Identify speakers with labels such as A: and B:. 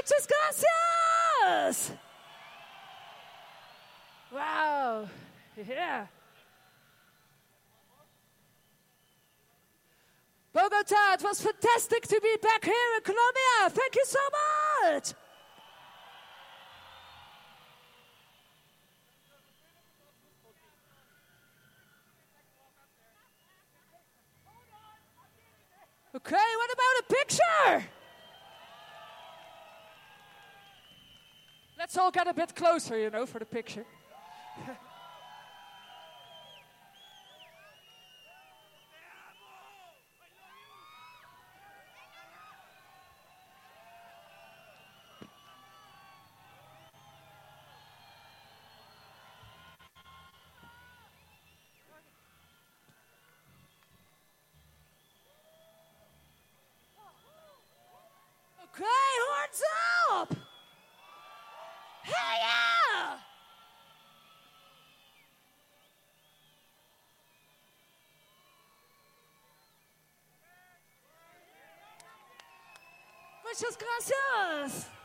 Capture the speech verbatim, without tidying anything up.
A: Muchas gracias. Wow. Yeah. Bogota, it was fantastic to be back here in Colombia. Thank you so much. Okay, what about a picture? Let's all get a bit closer, you know, for the picture. Okay, horns up! Hey, yeah! Muchas gracias!